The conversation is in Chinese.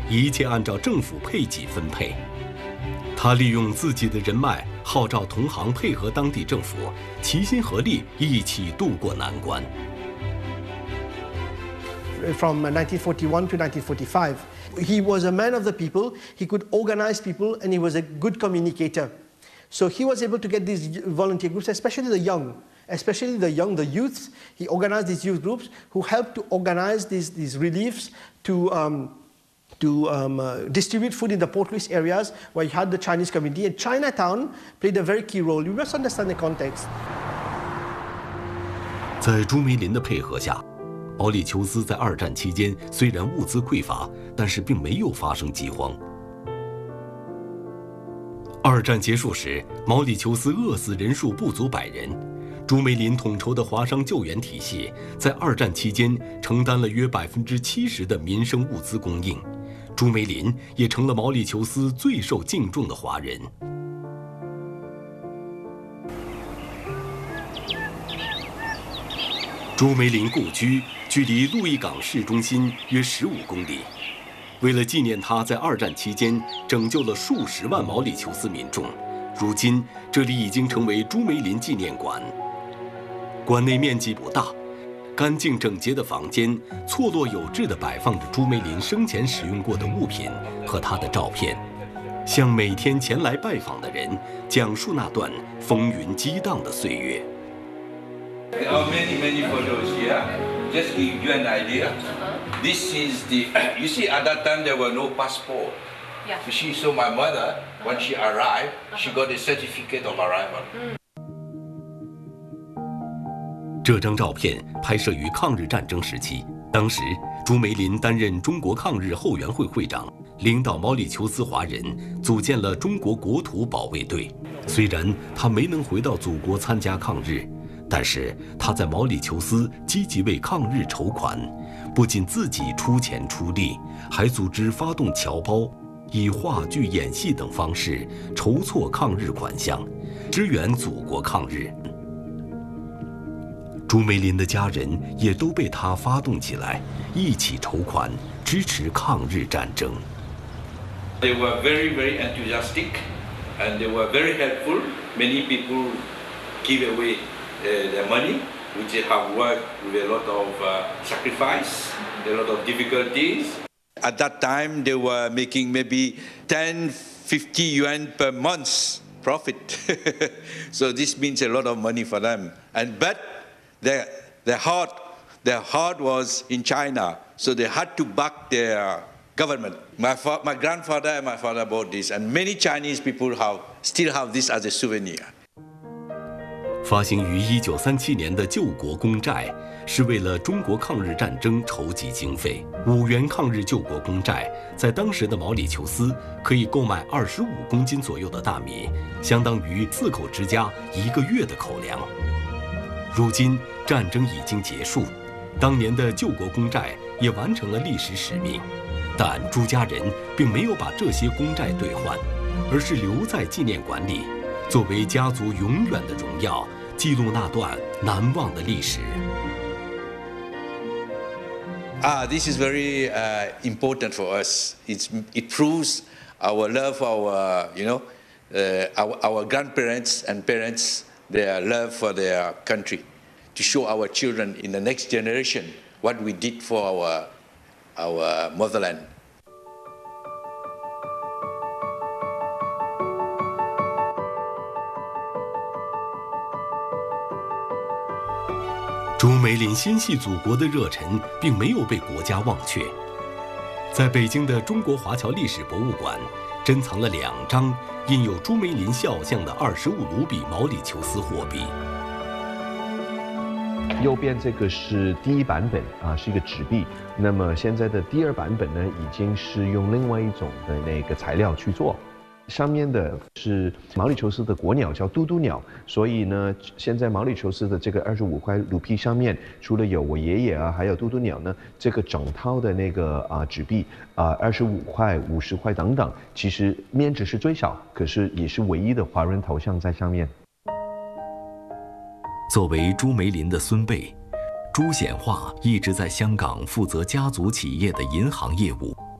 一切按照政府配给分配。他利用自己的人脉，号召同行配合当地政府，齐心合力，一起渡过难关。 From 1941 to 1945, he was a man of the people. He could organize people, and he was a good communicator. So he was able to get these volunteer groups, especially the youths. He organized these youth groups who helped to organize these reliefs to distribute food in the Port Louis areas where you had the Chinese community. And Chinatown played a very key role. You must understand the context. 在朱梅林的配合下，毛里求斯在二战期间虽然物资匮乏，但是并没有发生饥荒。二战结束时，毛里求斯饿死人数不足100人。朱梅林统筹的华商救援体系，在二战期间承担了约70%的民生物资供应。朱梅林也成了毛里求斯最受敬重的华人。朱梅林故居距离路易港市中心约15公里。为了纪念他在二战期间拯救了数十万毛里求斯民众，如今这里已经成为朱梅林纪念馆。馆内面积不大，干净整洁的房间错落有致地摆放着朱梅林生前使用过的物品和他的照片，向每天前来拜访的人讲述那段风云激荡的岁月。 There are many photos here. Just give you an idea. This is the. You see, at that time there were no passport. Yeah. You see, so my mother, when she arrived, she got a certificate of arrival. 这张照片拍摄于抗日战争时期，当时朱梅林担任中国抗日后援会会长，领导毛里求斯华人组建了中国国土保卫队。虽然他没能回到祖国参加抗日，但是他在毛里求斯积极为抗日筹款，不仅自己出钱出力，还组织发动侨胞，以话剧、演戏等方式筹措抗日款项，支援祖国抗日。朱梅林的家人也都被他发动起来，一起筹款支持抗日战争。 They were very enthusiastic, and they were very helpful. Many people give away their money, which they have worked with a lot of sacrifice, a lot of difficulties. At that time, they were making maybe 10, 50 yuan per month profit. So this means a lot of money for them. But their heart was in China, so they had to back their government. My grandfather and my father bought this, and many Chinese people still have this as a souvenir. 发行于1937年的救国公债，是为了中国抗日战争筹集经费。5元抗日救国公债，在当时的毛里求斯可以购买25公斤左右的大米，相当于4口之家1个月的口粮。如今战争已经结束，当年的救国公债也完成了历史使命，但朱家人并没有把这些公债兑换，而是留在纪念馆里，作为家族永远的荣耀，记录那段难忘的历史。 This is very important for us. It proves our love for our grandparents and parents, their love for their country, to show our children in the next generation what we did for our motherland. 朱梅林心系祖国的热忱并没有被国家忘却。在北京的中国华侨历史博物馆，珍藏了2张印有朱梅林肖像的25卢比毛里求斯货币。 右边这个是第1版本啊，是一个纸币。那么现在的第2版本呢，已经是用另外一种的那个材料去做。上面的是毛里求斯的国鸟，叫嘟嘟鸟。所以呢，现在毛里求斯的这个25块卢比上面，除了有我爷爷啊，还有嘟嘟鸟呢，这个整套的那个纸币25块、50块等等，其实面值是最小，可是也是唯一的华人头像在上面。 作为朱梅林的孙辈，朱显化一直在香港负责家族企业的银行业务。